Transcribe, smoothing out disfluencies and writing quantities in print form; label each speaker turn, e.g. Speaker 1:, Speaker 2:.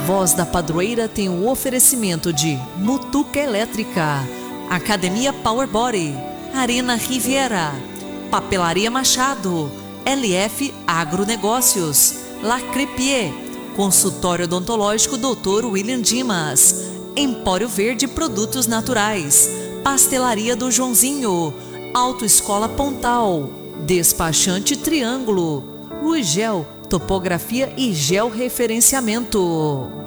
Speaker 1: Voz da Padroeira tem o oferecimento de Mutuca Elétrica, Academia Power Body, Arena Riviera, Papelaria Machado, LF Agronegócios, La Crepier, Consultório Odontológico Dr. William Dimas, Empório Verde Produtos Naturais, Pastelaria do Joãozinho, Autoescola Pontal, Despachante Triângulo, Ruigel, Topografia e Georreferenciamento.